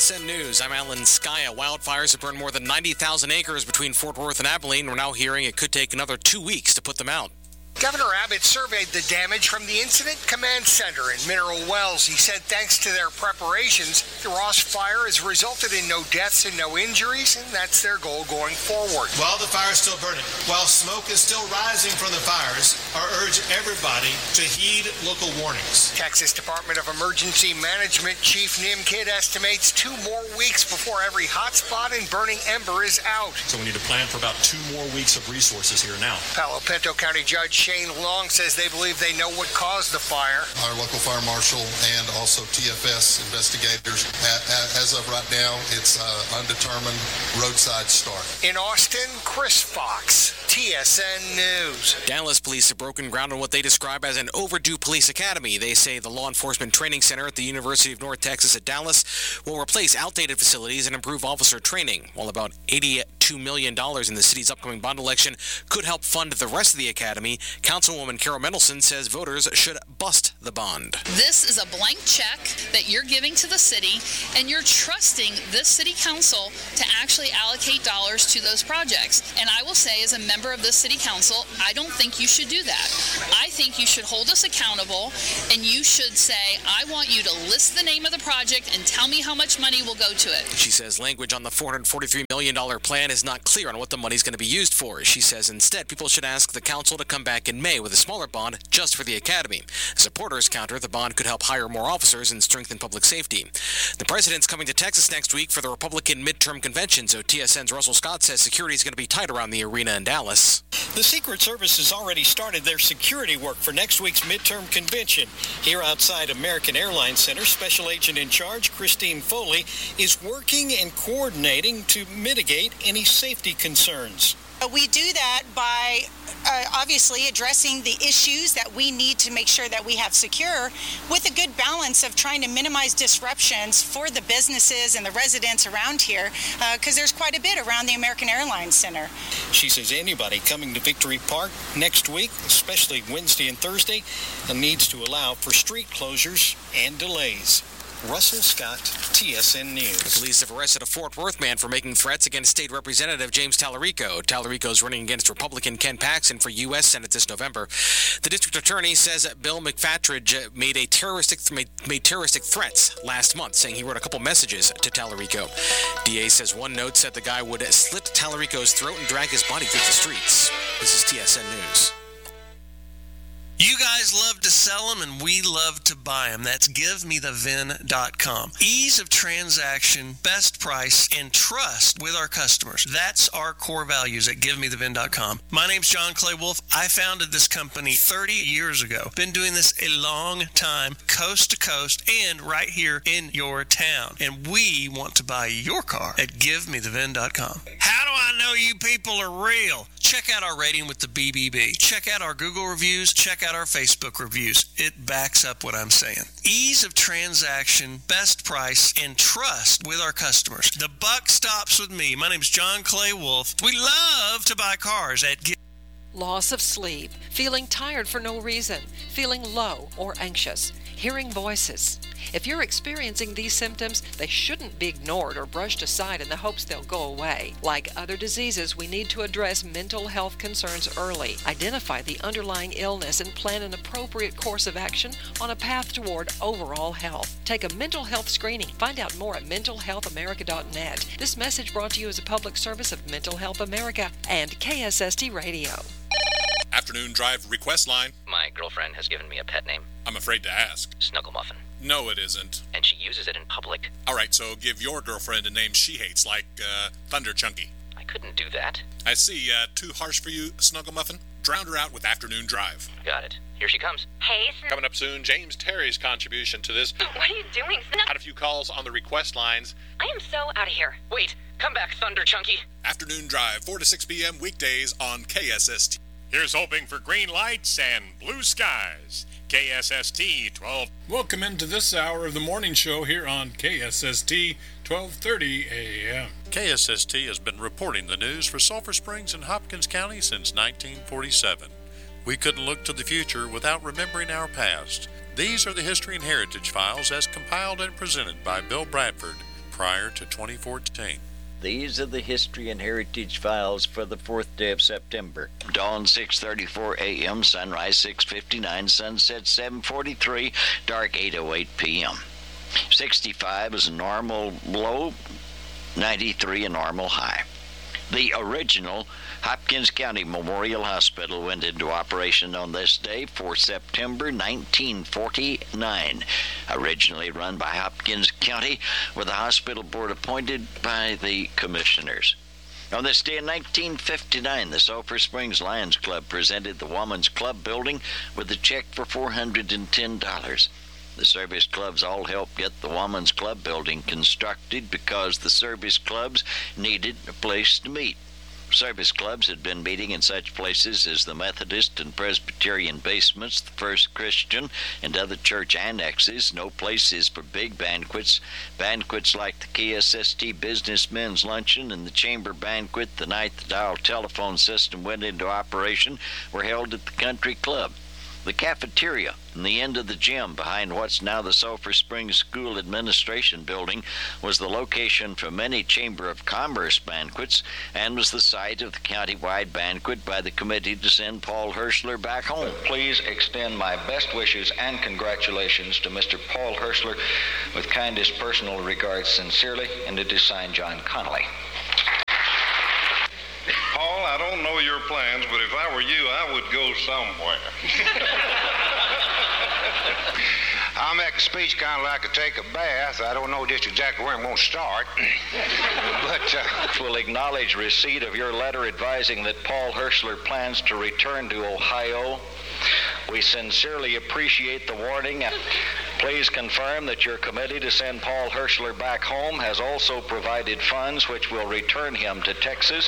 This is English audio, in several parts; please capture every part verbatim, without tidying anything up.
S N News, I'm Alan Skaya. Wildfires have burned more than ninety thousand acres between Fort Worth and Abilene. We're now hearing it could take another two weeks to put them out. Governor Abbott surveyed the damage from the Incident Command Center in Mineral Wells. He said thanks to their preparations, the Ross fire has resulted in no deaths and no injuries, and that's their goal going forward. While the fire is still burning, while smoke is still rising from the fires, I urge everybody to heed local warnings. Texas Department of Emergency Management Chief Nim Kidd estimates two more weeks before every hotspot and burning ember is out. So we need to plan for about two more weeks of resources here now. Palo Pinto County Judge Shane Long says they believe they know what caused the fire. Our local fire marshal and also T F S investigators, as of right now, it's uh, undetermined roadside start. In Austin, Chris Fox, T S N News. Dallas police have broken ground on what they describe as an overdue police academy. They say the law enforcement training center at the University of North Texas at Dallas will replace outdated facilities and improve officer training, while about eighty-two million dollars in the city's upcoming bond election could help fund the rest of the academy. Councilwoman Carol Mendelson says voters should bust the bond. This is a blank check that you're giving to the city, and you're trusting this city council to actually allocate dollars to those projects. And I will say, as a member of this city council, I don't think you should do that. I think you should hold us accountable, and you should say, I want you to list the name of the project and tell me how much money will go to it. She says language on the four hundred forty-three million dollars plan is not clear on what the money is going to be used for. She says instead, people should ask the council to come back in May with a smaller bond just for the academy. Supporters counter the bond could help hire more officers and strengthen public safety. The president's coming to Texas next week for the Republican midterm convention, so T S N's Russell Scott says security is going to be tight around the arena in Dallas. The Secret Service has already started their security work for next week's midterm convention. Here outside American Airlines Center, Special Agent in Charge Christine Foley is working and coordinating to mitigate any safety concerns. We do that by uh, obviously addressing the issues that we need to make sure that we have secure, with a good balance of trying to minimize disruptions for the businesses and the residents around here, because uh, there's quite a bit around the American Airlines Center. She says anybody coming to Victory Park next week, especially Wednesday and Thursday, needs to allow for street closures and delays. Russell Scott, T S N News. The police have arrested a Fort Worth man for making threats against State Representative James Tallarico. Tallarico is running against Republican Ken Paxton for U S Senate this November. The district attorney says that Bill McFatridge made a terroristic th- made terroristic threats last month, saying he wrote a couple messages to Tallarico. D A says one note said the guy would slit Tallarico's throat and drag his body through the streets. This is T S N News. You guys love to sell them, and we love to buy them. That's give me the V I N dot com. Ease of transaction, best price, and trust with our customers. That's our core values at give me the V I N dot com. My name's John Clay Wolf. I founded this company thirty years ago. Been doing this a long time, coast to coast, and right here in your town. And we want to buy your car at give me the V I N dot com. How do I know you people are real? Check out our rating with the B B B. Check out our Google reviews. Check out our Facebook reviews. It backs up what I'm saying. Ease of transaction, best price, and trust with our customers. The buck stops with me. My name's John Clay Wolf. We love to buy cars at Give. Loss of sleep, feeling tired for no reason, feeling low or anxious, hearing voices. If you're experiencing these symptoms, they shouldn't be ignored or brushed aside in the hopes they'll go away. Like other diseases, we need to address mental health concerns early, identify the underlying illness, and plan an appropriate course of action on a path toward overall health. Take a mental health screening. Find out more at mental health america dot net. This message brought to you as a public service of Mental Health America and K S S T Radio. Afternoon Drive request line. My girlfriend has given me a pet name. I'm afraid to ask. Snuggle Muffin. No, it isn't. And she uses it in public. All right, so give your girlfriend a name she hates, like uh, Thunder Chunky. I couldn't do that. I see. Uh, too harsh for you, Snuggle Muffin? Drown her out with Afternoon Drive. Got it. Here she comes. Hey, Sn- Coming up soon, James Terry's contribution to this. What are you doing, Sn- Had a few calls on the request lines. I am so out of here. Wait, come back, Thunder Chunky. Afternoon Drive, four to six p.m. weekdays on K S S T. Here's hoping for green lights and blue skies. K S S T twelve. Welcome into this hour of the morning show here on K S S T twelve thirty a.m. K S S T has been reporting the news for Sulphur Springs and Hopkins County since nineteen forty-seven. We couldn't look to the future without remembering our past. These are the History and Heritage Files as compiled and presented by Bill Bradford, prior to twenty fourteen. These are the History and Heritage Files for the fourth day of September. Dawn six thirty-four a.m., sunrise six fifty-nine, sunset seven forty-three, dark eight oh eight p.m. sixty-five is a normal low, ninety-three a normal high. The original Hopkins County Memorial Hospital went into operation on this day for September nineteen forty-nine. Originally run by Hopkins County, with the hospital board appointed by the commissioners. On this day in nineteen fifty-nine, the Sulphur Springs Lions Club presented the Women's Club building with a check for four hundred ten dollars. The service clubs all helped get the Women's Club building constructed because the service clubs needed a place to meet. Service clubs had been meeting in such places as the Methodist and Presbyterian basements, the First Christian, and other church annexes. No places for big banquets. Banquets like the K S S T Businessmen's Luncheon and the Chamber Banquet the night the dial telephone system went into operation were held at the Country Club. The cafeteria in the end of the gym behind what's now the Sulphur Springs School Administration Building was the location for many Chamber of Commerce banquets and was the site of the county-wide banquet by the committee to send Paul Hirschler back home. Please extend my best wishes and congratulations to Mister Paul Hirschler. With kindest personal regards, sincerely, and it is signed John Connolly. Paul, I don't know your plans, but if I were you, I would go somewhere. I'll make a speech kind of like I take a bath. I don't know just exactly where I'm going to start. but uh, we'll acknowledge receipt of your letter advising that Paul Hirschler plans to return to Ohio. We sincerely appreciate the warning. Please confirm that your committee to send Paul Hirschler back home has also provided funds which will return him to Texas.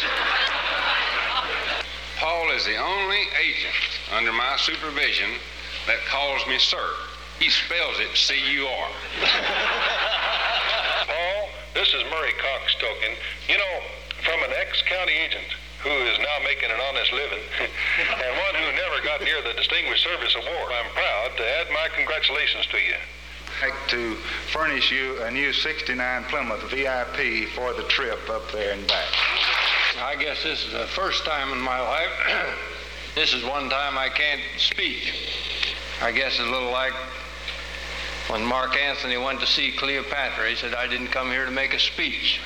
Paul is the only agent under my supervision that calls me sir. He spells it C U R. Paul, this is Murray Cox talking. You know, from an ex-county agent who is now making an honest living, and one who never got near the Distinguished Service Award, I'm proud to add my congratulations to you. I'd like to furnish you a new sixty-nine Plymouth V I P for the trip up there and back. I guess this is the first time in my life. This is one time I can't speak. I guess it's a little like when Mark Antony went to see Cleopatra. He said, I didn't come here to make a speech.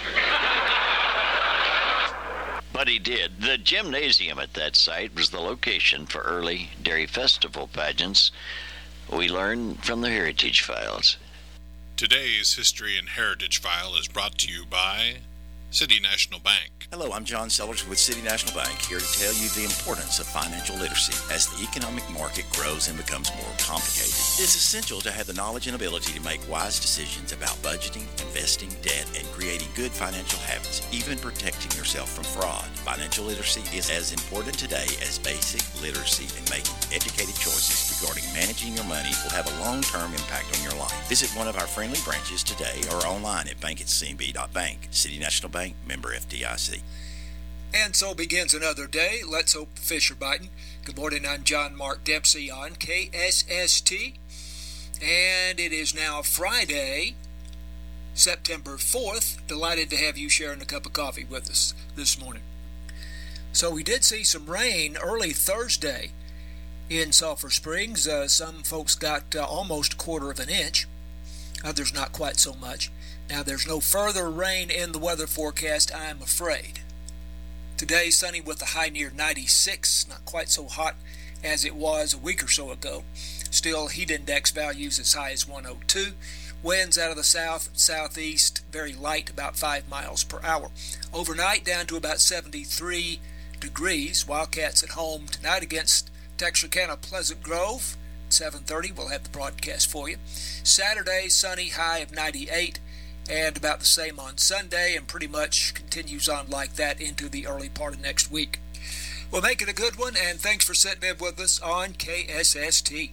But he did. The gymnasium at that site was the location for early Dairy Festival pageants. We learn from the Heritage Files. Today's History and Heritage File is brought to you by City National Bank. Hello, I'm John Sellers with City National Bank, here to tell you the importance of financial literacy. As the economic market grows and becomes more complicated, it's essential to have the knowledge and ability to make wise decisions about budgeting, investing, debt, and creating good financial habits, even protecting yourself from fraud. Financial literacy is as important today as basic literacy, and making educated choices regarding managing your money will have a long-term impact on your life. Visit one of our friendly branches today or online at bank at c n b dot bank. City National Bank, member F D I C. And so begins another day. Let's hope the fish are biting. Good morning, I'm John Mark Dempsey on K S S T. And it is now Friday, September fourth. Delighted to have you sharing a cup of coffee with us this morning. So we did see some rain early Thursday in Sulphur Springs. Uh, some folks got uh, almost a quarter of an inch. Others not quite so much. Now, there's no further rain in the weather forecast, I'm afraid. Today, sunny with a high near ninety-six, not quite so hot as it was a week or so ago. Still, heat index values as high as one oh two. Winds out of the south and southeast, very light, about five miles per hour. Overnight, down to about seventy-three degrees. Wildcats at home tonight against Texarkana Pleasant Grove. seven thirty, we'll have the broadcast for you. Saturday, sunny, high of ninety-eight. And about the same on Sunday, and pretty much continues on like that into the early part of next week. We'll make it a good one, and thanks for sitting in with us on K S S T.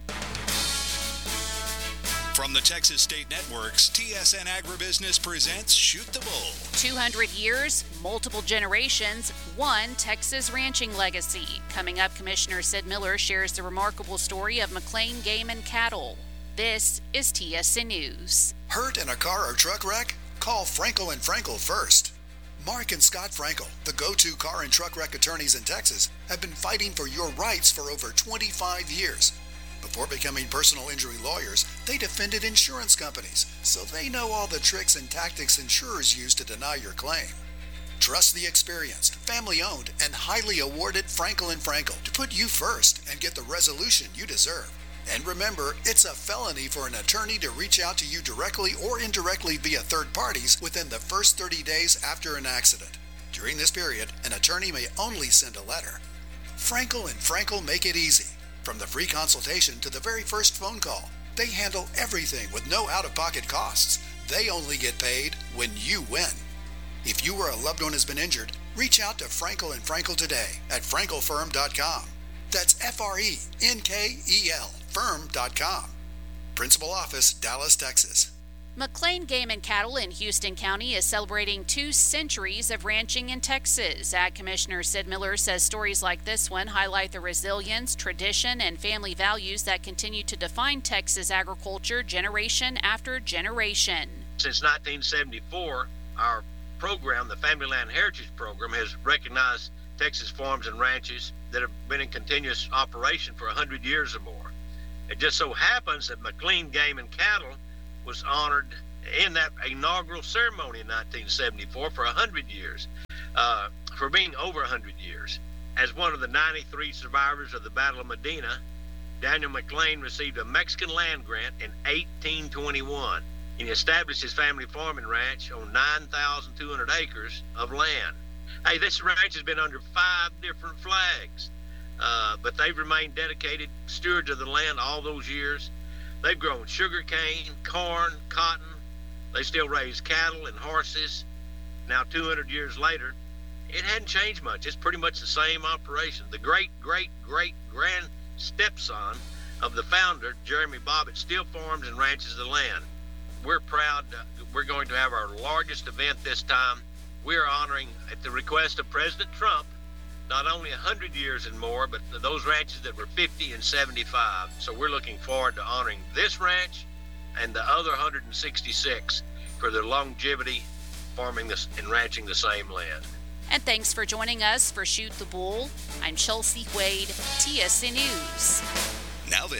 From the Texas State Networks, T S N Agribusiness presents Shoot the Bull. two hundred years, multiple generations, one Texas ranching legacy. Coming up, Commissioner Sid Miller shares the remarkable story of McLean Game and Cattle. This is T S N News. Hurt in a car or truck wreck? Call Frankel and Frankel first. Mark and Scott Frankel, the go-to car and truck wreck attorneys in Texas, have been fighting for your rights for over twenty-five years. Before becoming personal injury lawyers, they defended insurance companies, so they know all the tricks and tactics insurers use to deny your claim. Trust the experienced, family-owned, and highly awarded Frankel and Frankel to put you first and get the resolution you deserve. And remember, it's a felony for an attorney to reach out to you directly or indirectly via third parties within the first thirty days after an accident. During this period, an attorney may only send a letter. Frankel and Frankel make it easy. From the free consultation to the very first phone call, they handle everything with no out-of-pocket costs. They only get paid when you win. If you or a loved one has been injured, reach out to Frankel and Frankel today at frankel firm dot com. That's F R E N K E L firm dot com. Principal Office, Dallas, Texas. McLean Game and Cattle in Houston County is celebrating two centuries of ranching in Texas. Ag Commissioner Sid Miller says stories like this one highlight the resilience, tradition, and family values that continue to define Texas agriculture generation after generation. Since nineteen seventy-four, our program, the Family Land Heritage Program, has recognized Texas farms and ranches that have been in continuous operation for one hundred years or more. It just so happens that McLean Game and Cattle was honored in that inaugural ceremony in nineteen seventy-four for one hundred years, uh, for being over one hundred years. As one of the ninety-three survivors of the Battle of Medina, Daniel McLean received a Mexican land grant in eighteen twenty-one. He established his family farm and ranch on nine thousand two hundred acres of land. Hey, this ranch has been under five different flags, uh, but they've remained dedicated stewards of the land all those years. They've grown sugar cane, corn, cotton. They still raise cattle and horses. Now, two hundred years later, it hadn't changed much. It's pretty much the same operation. The great, great, great grand stepson of the founder, Jeremy Bobbitt, still farms and ranches the land. We're proud. To, we're going to have our largest event this time. We are honoring, at the request of President Trump, not only one hundred years and more, but those ranches that were fifty and seventy-five. So we're looking forward to honoring this ranch and the other one hundred sixty-six for their longevity farming this and ranching the same land. And thanks for joining us for Shoot the Bull. I'm Chelsea Wade, T S N News. Now then.